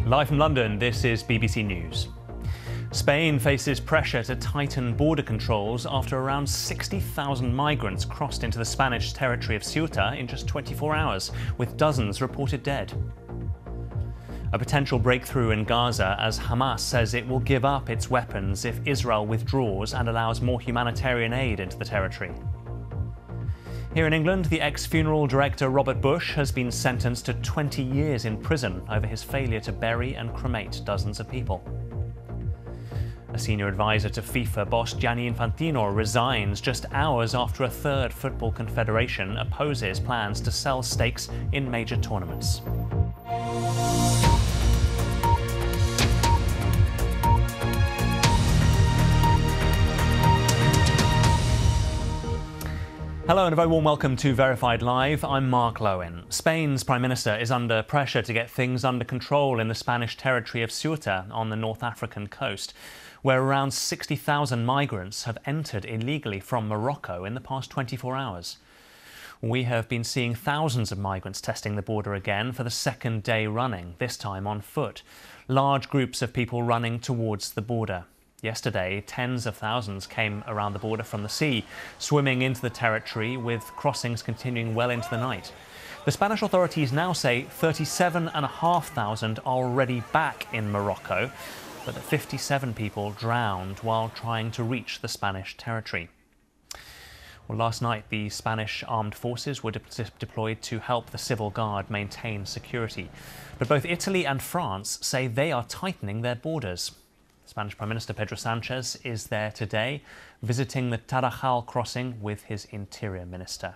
Live from London, this is BBC News. Spain faces pressure to tighten border controls after around 60,000 migrants crossed into the Spanish territory of Ceuta in just 24 hours, with dozens reported dead. A potential breakthrough in Gaza as Hamas says it will give up its weapons if Israel withdraws and allows more humanitarian aid into the territory. Here in England, the ex-funeral director Robert Bush has been sentenced to 20 years in prison over his failure to bury and cremate dozens of people. A senior advisor to FIFA boss Gianni Infantino resigns just hours after a third football confederation opposes plans to sell stakes in major tournaments. Hello and a very warm welcome to Verified Live. I'm Mark Lowen. Spain's Prime Minister is under pressure to get things under control in the Spanish territory of Ceuta on the North African coast, where around 60,000 migrants have entered illegally from Morocco in the past 24 hours. We have been seeing thousands of migrants testing the border again for the second day running, this time on foot. Large groups of people running towards the border. Yesterday, tens of thousands came around the border from the sea, swimming into the territory, with crossings continuing well into the night. The Spanish authorities now say 37,500 are already back in Morocco, but that 57 people drowned while trying to reach the Spanish territory. Well, last night, the Spanish armed forces were deployed to help the civil guard maintain security. But both Italy and France say they are tightening their borders. Spanish Prime Minister Pedro Sanchez is there today, visiting the Tarajal crossing with his Interior Minister.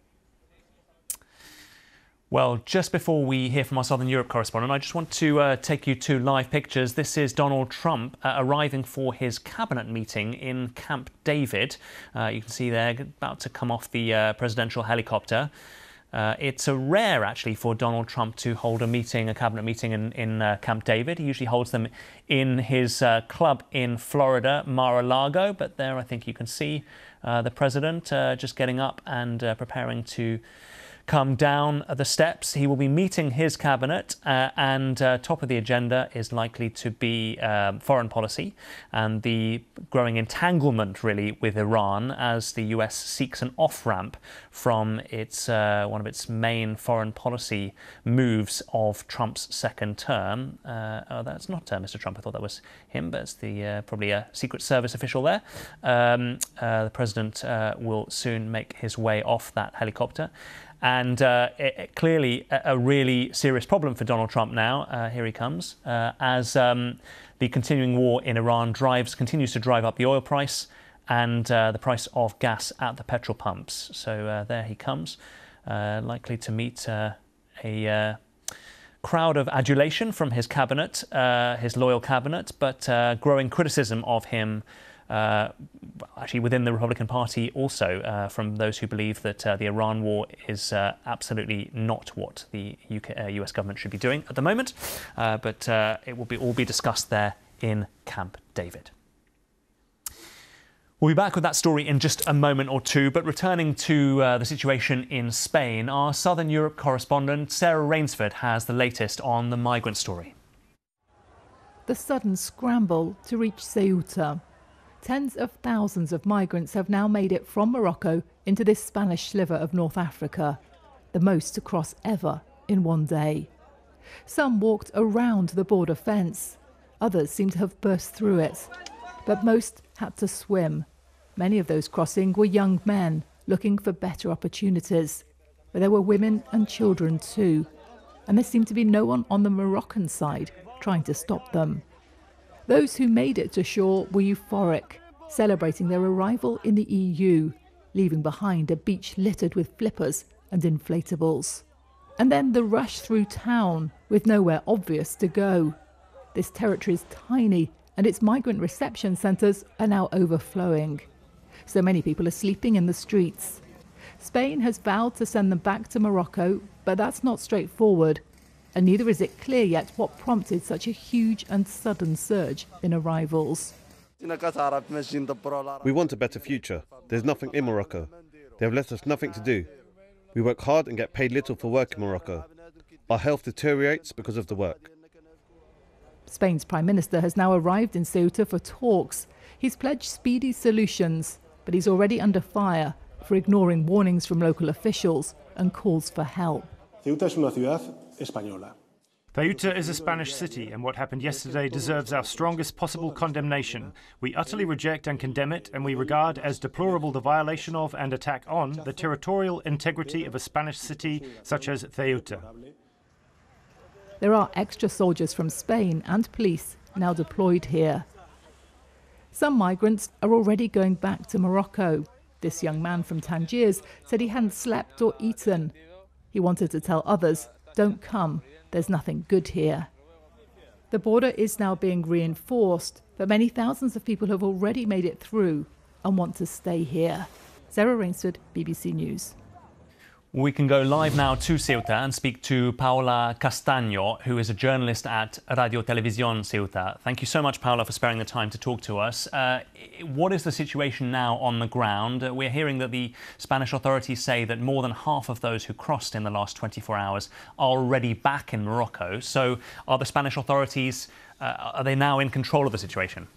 Well, just before we hear from our Southern Europe correspondent, I just want to take you to live pictures. This is Donald Trump arriving for his cabinet meeting in Camp David. You can see there, about to come off the presidential helicopter. It's rare, actually, for Donald Trump to hold a cabinet meeting in Camp David. He usually holds them in his club in Florida, Mar-a-Lago. But there, I think you can see the president just getting up and preparing to come down the steps. He will be meeting his cabinet, and top of the agenda is likely to be foreign policy and the growing entanglement, really, with Iran as the US seeks an off-ramp from its one of its main foreign policy moves of Trump's second term. That's not Mr. Trump. I thought that was him, but it's the probably a Secret Service official there. The president will soon make his way off that helicopter. And clearly a really serious problem for Donald Trump now. Here he comes, as the continuing war in Iran continues to drive up the oil price and the price of gas at the petrol pumps. So there he comes, likely to meet a crowd of adulation from his cabinet, his loyal cabinet, but growing criticism of him actually within the Republican Party also, from those who believe that the Iran war is absolutely not what the US government should be doing at the moment, but it will all be discussed there in Camp David. We'll be back with that story in just a moment or two, but returning to the situation in Spain, our Southern Europe correspondent Sarah Rainsford has the latest on the migrant story. The sudden scramble to reach Ceuta. Tens of thousands of migrants have now made it from Morocco into this Spanish sliver of North Africa, the most to cross ever in one day. Some walked around the border fence. Others seem to have burst through it. But most had to swim. Many of those crossing were young men looking for better opportunities. But there were women and children too. And there seemed to be no one on the Moroccan side trying to stop them. Those who made it to shore were euphoric, celebrating their arrival in the EU, leaving behind a beach littered with flippers and inflatables. And then the rush through town, with nowhere obvious to go. This territory is tiny, and its migrant reception centres are now overflowing. So many people are sleeping in the streets. Spain has vowed to send them back to Morocco, but that's not straightforward. And neither is it clear yet what prompted such a huge and sudden surge in arrivals. We want a better future. There's nothing in Morocco. They have left us nothing to do. We work hard and get paid little for work in Morocco. Our health deteriorates because of the work. Spain's Prime Minister has now arrived in Ceuta for talks. He's pledged speedy solutions, but he's already under fire for ignoring warnings from local officials and calls for help. Ceuta es una ciudad española. Ceuta is a Spanish city, and what happened yesterday deserves our strongest possible condemnation. We utterly reject and condemn it, and we regard as deplorable the violation of and attack on the territorial integrity of a Spanish city such as Ceuta. There are extra soldiers from Spain and police now deployed here. Some migrants are already going back to Morocco. This young man from Tangiers said he hadn't slept or eaten. He wanted to tell others, don't come, there's nothing good here. The border is now being reinforced, but many thousands of people have already made it through and want to stay here. Sarah Rainsford, BBC News. We can go live now to Ceuta and speak to Paula Castaño, who is a journalist at Radio Televisión Ceuta. Thank you so much, Paula, for sparing the time to talk to us. What is the situation now on the ground? We're hearing that the Spanish authorities say that more than half of those who crossed in the last 24 hours are already back in Morocco. So are the Spanish authorities, are they now in control of the situation?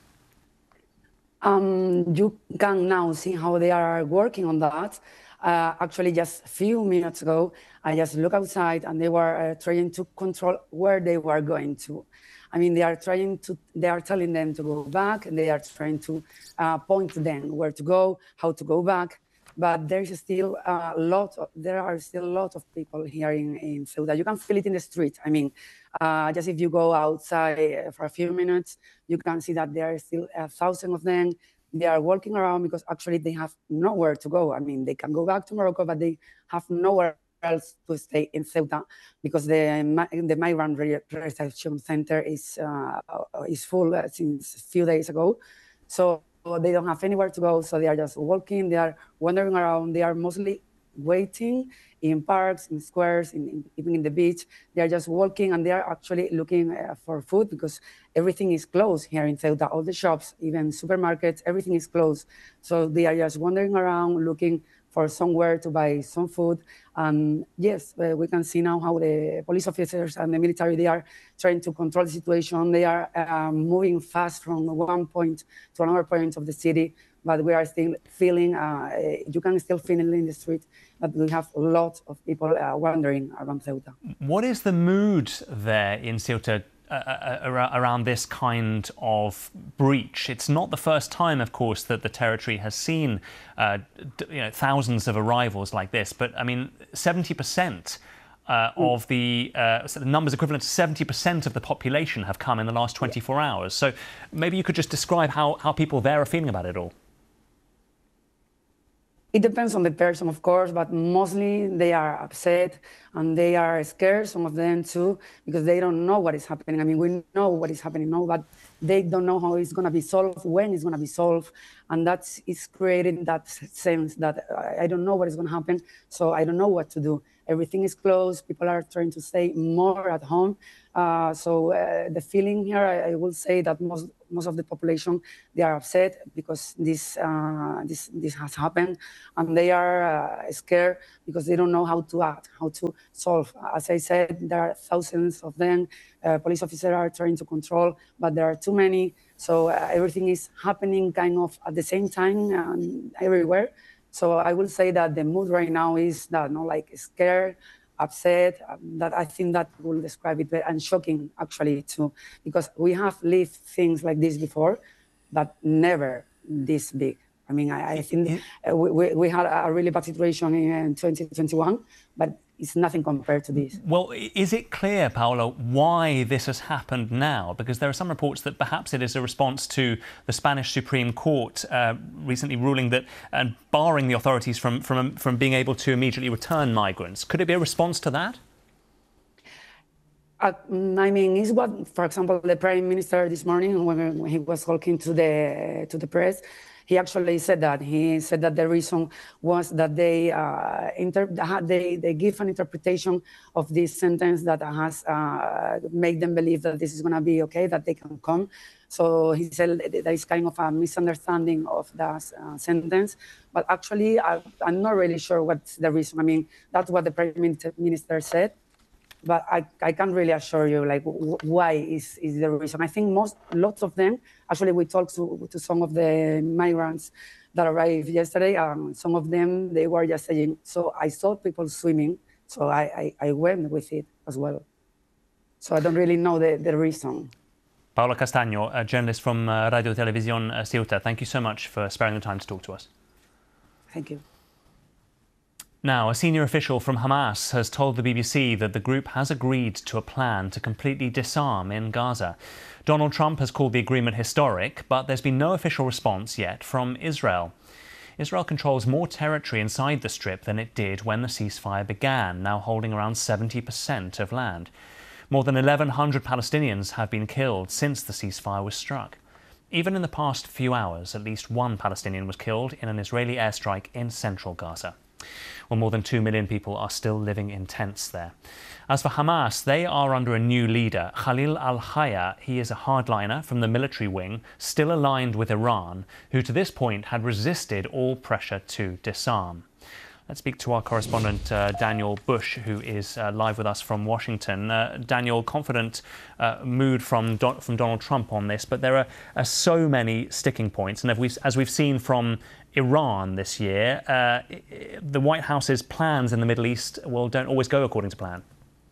You can now see how they are working on that. Actually, just a few minutes ago, I just looked outside and they were trying to control where they were going to. I mean, they are telling them to go back, and they are trying to point to them where to go, how to go back. But there are still a lot of people here in Ceuta. You can feel it in the street. I mean, just if you go outside for a few minutes, you can see that there are still 1,000 of them. They are walking around because actually they have nowhere to go. I mean, they can go back to Morocco, but they have nowhere else to stay in Ceuta because the migrant reception center is full since a few days ago. So they don't have anywhere to go. So they are just walking. They are wandering around. They are mostly waiting in parks, in squares, even in the beach. They are just walking, and they are actually looking for food because everything is closed here in Ceuta. All the shops, even supermarkets, everything is closed. So they are just wandering around looking for somewhere to buy some food. And yes, we can see now how the police officers and the military, they are trying to control the situation. They are moving fast from one point to another point of the city. But we are still feeling, you can still feel it in the street, that we have a lot of people wandering around Ceuta. What is the mood there in Ceuta around this kind of breach? It's not the first time, of course, that the territory has seen thousands of arrivals like this. But, I mean, 70% of the numbers equivalent to 70% of the population have come in the last 24 hours. So maybe you could just describe how people there are feeling about it all. It depends on the person, of course, but mostly they are upset and they are scared, some of them too, because they don't know what is happening. I mean, we know what is happening now, but they don't know how it's going to be solved, when it's going to be solved. And that is creating that sense that I don't know what is going to happen, so I don't know what to do. Everything is closed. People are trying to stay more at home. So the feeling here, I will say that most of the population, they are upset because this has happened, and they are scared because they don't know how to act, how to solve. As I said, there are thousands of them. Police officers are trying to control, but there are too many. So everything is happening kind of at the same time everywhere. So I will say that the mood right now is that, like scared, upset. That I think that will describe it, and shocking actually too, because we have lived things like this before, but never this big. I mean, I think we had a really bad situation in 2021, but it's nothing compared to this. Well, is it clear, Paula, why this has happened now? Because there are some reports that perhaps it is a response to the Spanish Supreme Court recently ruling that and barring the authorities from being able to immediately return migrants. Could it be a response to that? I mean, it's what, for example, the Prime Minister this morning, when he was talking to the press, he actually said that. He said that the reason was that they give an interpretation of this sentence that has made them believe that this is going to be okay, that they can come. So he said there is kind of a misunderstanding of that sentence. But actually, I'm not really sure what's the reason. I mean, that's what the Prime Minister said. but I can't really assure you like why is the reason. I think lots of them, actually we talked to some of the migrants that arrived yesterday, some of them, they were just saying, so I saw people swimming, so I went with it as well. So I don't really know the reason. Paula Castaño, a journalist from Radio Televisión Ceuta, thank you so much for sparing the time to talk to us. Thank you. Now, a senior official from Hamas has told the BBC that the group has agreed to a plan to completely disarm in Gaza. Donald Trump has called the agreement historic, but there's been no official response yet from Israel. Israel controls more territory inside the Strip than it did when the ceasefire began, now holding around 70% of land. More than 1,100 Palestinians have been killed since the ceasefire was struck. Even in the past few hours, at least one Palestinian was killed in an Israeli airstrike in central Gaza. Well, more than 2 million people are still living in tents there. As for Hamas, they are under a new leader, Khalil al-Hayya. He is a hardliner from the military wing, still aligned with Iran, who to this point had resisted all pressure to disarm. Let's speak to our correspondent, Daniel Bush, who is live with us from Washington. Daniel, confident mood from Donald Trump on this, but there are so many sticking points. And as we've seen from Iran this year, the White House's plans in the Middle East, well, don't always go according to plan.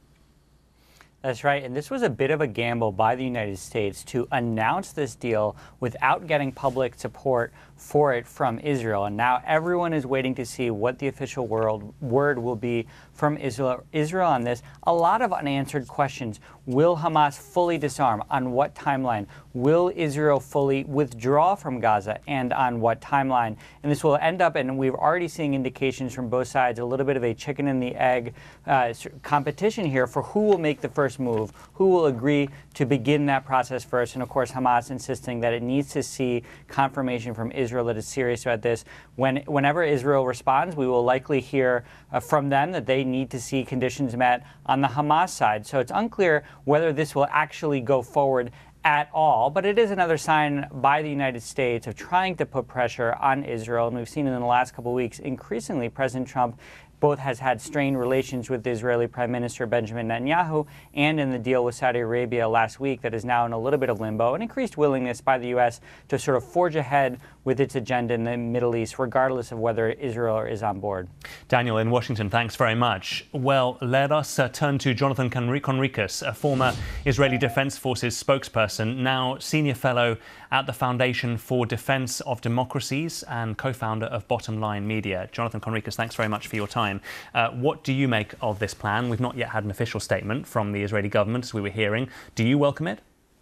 That's right, and this was a bit of a gamble by the United States to announce this deal without getting public support for it from Israel. And now everyone is waiting to see what the official word will be from Israel on this. A lot of unanswered questions. Will Hamas fully disarm? On what timeline? Will Israel fully withdraw from Gaza? And on what timeline? And this will end up, and we're already seeing indications from both sides, a little bit of a chicken and the egg competition here for who will make the first move, who will agree to begin that process first. And of course, Hamas insisting that it needs to see confirmation from Israel that is serious about this. Whenever Israel responds, we will likely hear from them that they need to see conditions met on the Hamas side. So it's unclear whether this will actually go forward at all, but it is another sign by the United States of trying to put pressure on Israel. And we've seen in the last couple of weeks, increasingly, President Trump both has had strained relations with the Israeli Prime Minister Benjamin Netanyahu and in the deal with Saudi Arabia last week that is now in a little bit of limbo, an increased willingness by the U.S. to sort of forge ahead with its agenda in the Middle East, regardless of whether Israel is on board. Daniel in Washington, thanks very much. Well, let us turn to Jonathan Conricus, a former Israeli Defense Forces spokesperson, now senior fellow at the Foundation for Defense of Democracies and co-founder of Bottom Line Media. Jonathan Conricus, thanks very much for your time. What do you make of this plan? We've not yet had an official statement from the Israeli government, as we were hearing. Do you welcome it?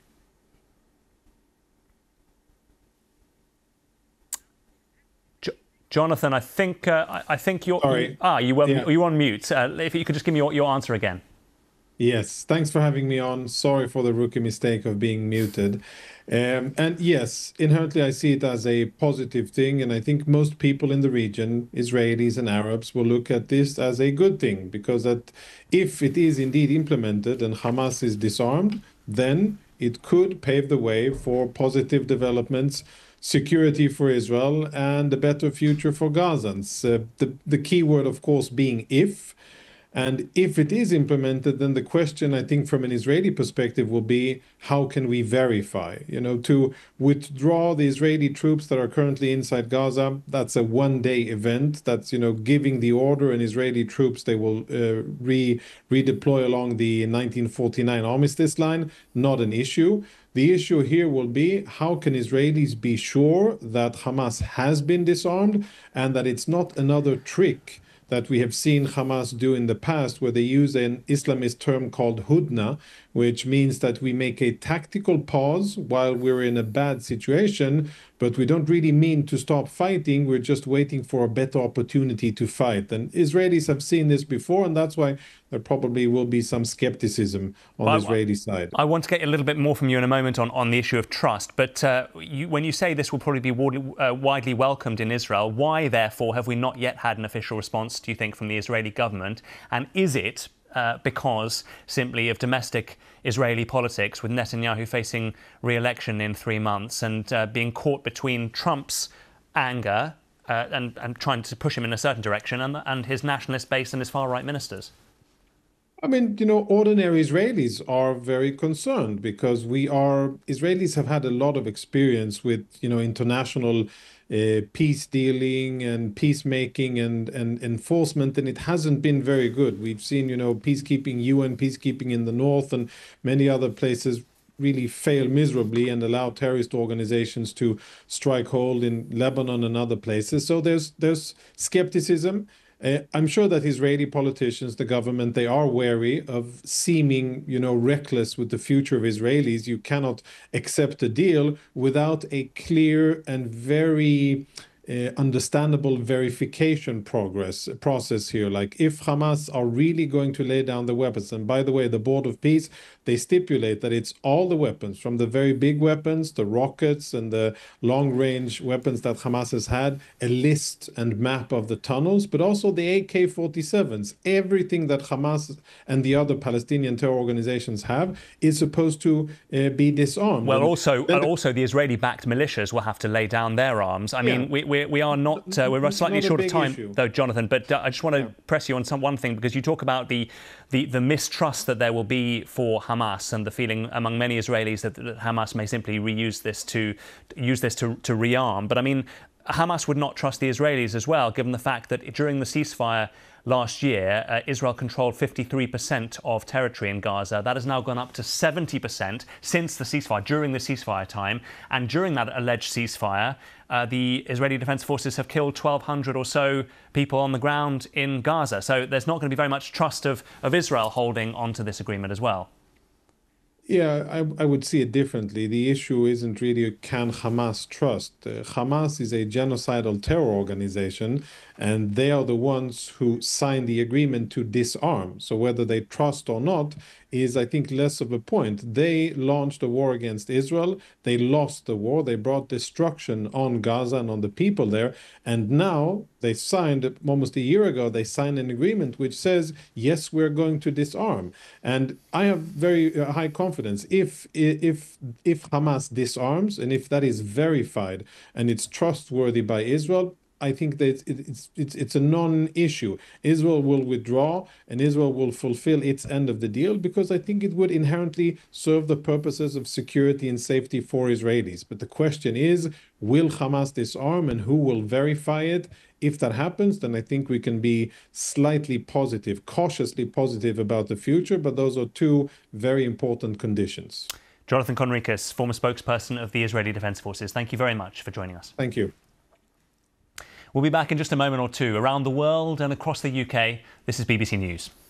Jonathan, I think you're. Sorry. You're on mute. If you could just give me your answer again. Yes, thanks for having me on. Sorry for the rookie mistake of being muted. And yes, inherently I see it as a positive thing, and I think most people in the region, Israelis and Arabs, will look at this as a good thing, because that if it is indeed implemented and Hamas is disarmed, then it could pave the way for positive developments, security for Israel, and a better future for Gazans. The key word, of course, being if. And if it is implemented, then the question, I think, from an Israeli perspective will be, how can we verify? To withdraw the Israeli troops that are currently inside Gaza, that's a one-day event. That's, giving the order, and Israeli troops, they will redeploy along the 1949 armistice line, not an issue. The issue here will be, how can Israelis be sure that Hamas has been disarmed and that it's not another trick that we have seen Hamas do in the past, where they use an Islamist term called hudna, which means that we make a tactical pause while we're in a bad situation, but we don't really mean to stop fighting. We're just waiting for a better opportunity to fight. And Israelis have seen this before, and that's why there probably will be some skepticism on the Israeli side. I want to get a little bit more from you in a moment on the issue of trust, but when you say this will probably be widely welcomed in Israel, why, therefore, have we not yet had an official response, do you think, from the Israeli government? And is it because simply of domestic Israeli politics, with Netanyahu facing re-election in 3 months and being caught between Trump's anger and trying to push him in a certain direction and his nationalist base and his far-right ministers? I mean, ordinary Israelis are very concerned because Israelis have had a lot of experience with, international peace dealing and peacemaking and enforcement, and it hasn't been very good. We've seen, peacekeeping, UN peacekeeping in the north and many other places really fail miserably and allow terrorist organizations to strike hold in Lebanon and other places. So there's skepticism. I'm sure that Israeli politicians, the government, they are wary of seeming, reckless with the future of Israelis. You cannot accept a deal without a clear and very understandable verification process here. Like if Hamas are really going to lay down the weapons, and by the way, the Board of Peace, they stipulate that it's all the weapons, from the very big weapons, the rockets and the long-range weapons that Hamas has had, a list and map of the tunnels, but also the AK-47s. Everything that Hamas and the other Palestinian terror organizations have is supposed to be disarmed. Well, also the Israeli-backed militias will have to lay down their arms. I mean, we are not, we're slightly short of time, though, Jonathan, but I just want to press you on one thing, because you talk about the mistrust that there will be for Hamas and the feeling among many Israelis that Hamas may simply use this to rearm. But I mean, Hamas would not trust the Israelis as well, given the fact that during the ceasefire last year, Israel controlled 53% of territory in Gaza. That has now gone up to 70% since the ceasefire, during the ceasefire time. And during that alleged ceasefire, the Israeli Defense Forces have killed 1,200 or so people on the ground in Gaza. So there's not going to be very much trust of Israel holding onto this agreement as well. Yeah, I would see it differently. The issue isn't really can Hamas trust. Hamas is a genocidal terror organization, and they are the ones who signed the agreement to disarm. So whether they trust or not is, I think, less of a point. They launched a war against Israel. They lost the war. They brought destruction on Gaza and on the people there. And now they signed, almost a year ago, they signed an agreement which says, yes, we're going to disarm. And I have very high confidence. If Hamas disarms, and if that is verified and it's trustworthy by Israel, I think that it's a non-issue. Israel will withdraw and Israel will fulfill its end of the deal, because I think it would inherently serve the purposes of security and safety for Israelis. But the question is, will Hamas disarm, and who will verify it? If that happens, then I think we can be slightly positive, cautiously positive about the future. But those are two very important conditions. Jonathan Conricus, former spokesperson of the Israeli Defense Forces, thank you very much for joining us. Thank you. We'll be back in just a moment or two. Around the world and across the UK, this is BBC News.